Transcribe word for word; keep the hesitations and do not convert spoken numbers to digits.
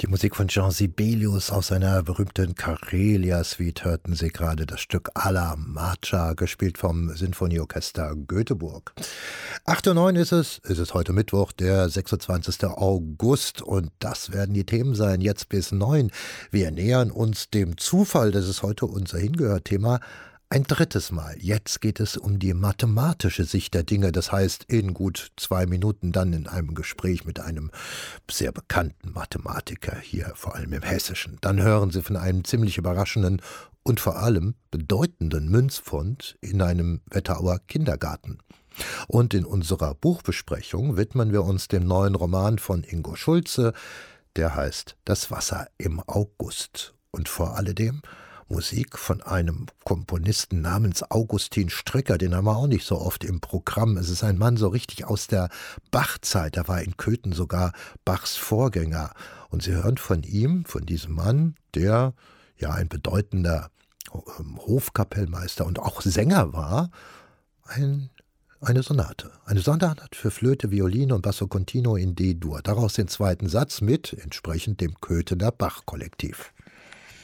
Die Musik von Jean Sibelius aus seiner berühmten Karelia-Suite hörten Sie gerade, das Stück Alla Marcia, gespielt vom Sinfonieorchester Göteborg. acht Uhr neun ist es, es ist heute Mittwoch, der sechsundzwanzigster August, und das werden die Themen sein, jetzt bis neun. Wir nähern uns dem Zufall, das ist heute unser Hingehört-Thema, ein drittes Mal. Jetzt geht es um die mathematische Sicht der Dinge. Das heißt, in gut zwei Minuten dann in einem Gespräch mit einem sehr bekannten Mathematiker hier, vor allem im Hessischen. Dann hören Sie von einem ziemlich überraschenden und vor allem bedeutenden Münzfund in einem Wetterauer Kindergarten. Und in unserer Buchbesprechung widmen wir uns dem neuen Roman von Ingo Schulze, der heißt Das Wasser im August. Und vor alledem Musik von einem Komponisten namens Augustin Stricker, den haben wir auch nicht so oft im Programm. Es ist ein Mann so richtig aus der Bach-Zeit. Er war in Köthen sogar Bachs Vorgänger. Und Sie hören von ihm, von diesem Mann, der ja ein bedeutender ähm, Hofkapellmeister und auch Sänger war, ein Eine Sonate. Eine Sonate für Flöte, Violine und Basso Continuo in D-Dur. Daraus den zweiten Satz mit entsprechend dem Köthener Bach-Kollektiv.